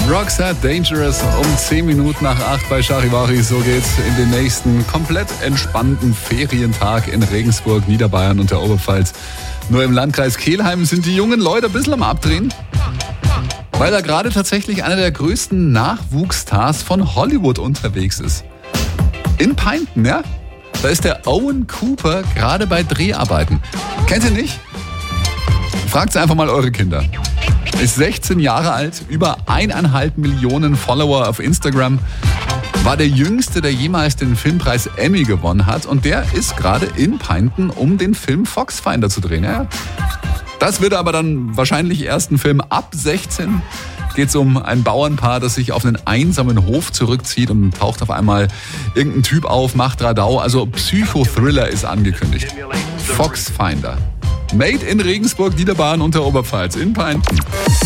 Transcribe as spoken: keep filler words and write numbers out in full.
Roxette Dangerous um zehn Minuten nach acht bei Charivari. So geht's in den nächsten komplett entspannten Ferientag in Regensburg, Niederbayern und der Oberpfalz. Nur im Landkreis Kelheim sind die jungen Leute ein bisschen am Abdrehen, weil da gerade tatsächlich einer der größten Nachwuchsstars von Hollywood unterwegs ist. In Peinton, ja? Da ist der Owen Cooper gerade bei Dreharbeiten. Kennt ihr nicht? Fragt einfach mal eure Kinder. Ist sechzehn Jahre alt, über eineinhalb Millionen Follower auf Instagram, war der Jüngste, der jemals den Filmpreis Emmy gewonnen hat, und der ist gerade in Peinton, um den Film Foxfinder zu drehen. Ja, das wird aber dann wahrscheinlich erst ein Film ab sechzehn. Geht es um ein Bauernpaar, das sich auf einen einsamen Hof zurückzieht, und taucht auf einmal irgendein Typ auf, macht Radau. Also Psychothriller ist angekündigt. Foxfinder. Made in Regensburg, Niederbayern und der Oberpfalz in Peinton.